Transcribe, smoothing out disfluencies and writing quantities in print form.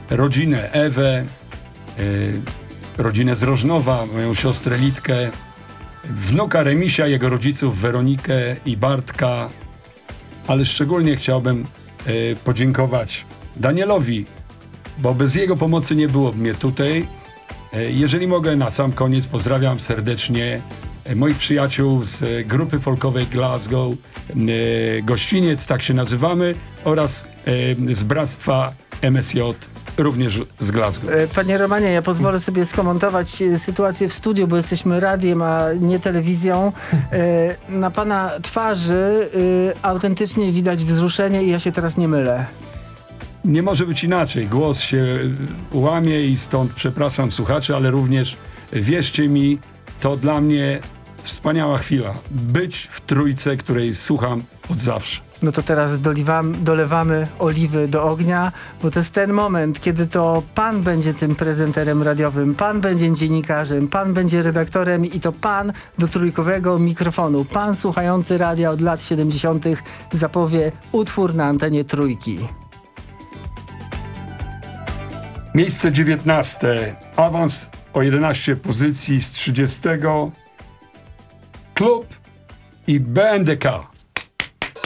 rodzinę Ewę, rodzinę z Rożnowa, moją siostrę Litkę, wnuka Remisia, jego rodziców Weronikę i Bartka, ale szczególnie chciałbym podziękować Danielowi, bo bez jego pomocy nie byłoby mnie tutaj. Jeżeli mogę, na sam koniec pozdrawiam serdecznie moich przyjaciół z grupy folkowej Glasgow, Gościniec, tak się nazywamy, oraz z bractwa MSJ, również z Glasgow. Panie Romanie, ja pozwolę sobie skomentować sytuację w studiu, bo jesteśmy radiem, a nie telewizją. Na pana twarzy autentycznie widać wzruszenie i ja się teraz nie mylę. Nie może być inaczej. Głos się łamie i stąd przepraszam słuchaczy, ale również wierzcie mi, to dla mnie wspaniała chwila. Być w trójce, której słucham od zawsze. No to teraz dolewamy oliwy do ognia, bo to jest ten moment, kiedy to pan będzie tym prezenterem radiowym, pan będzie dziennikarzem, pan będzie redaktorem i to pan do trójkowego mikrofonu, pan słuchający radia od lat 70. zapowie utwór na antenie Trójki. Miejsce 19. Awans o 11 pozycji z 30. Klub i BNDK.